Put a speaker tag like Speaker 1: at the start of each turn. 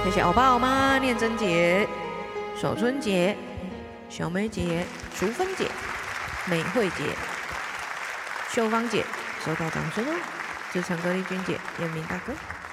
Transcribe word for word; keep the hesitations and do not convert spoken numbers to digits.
Speaker 1: 谢谢欧巴欧妈、念真姐、守春姐、小梅姐、淑芬姐、美惠姐、秀芳姐，收到掌声哦！志成哥、丽君姐、彦明大哥。